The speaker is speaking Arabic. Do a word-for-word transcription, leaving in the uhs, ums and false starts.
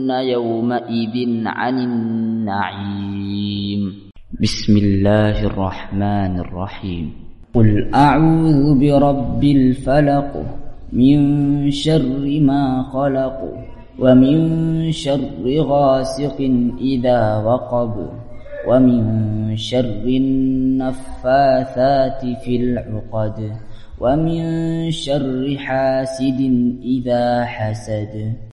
يومئذ عن النعيم. بسم الله الرحمن الرحيم. قل أعوذ برب الفلق من شر ما خلق ومن شر غاسق إذا وقب ومن شر النفاثات في العقد ومن شر حاسد إذا حسد.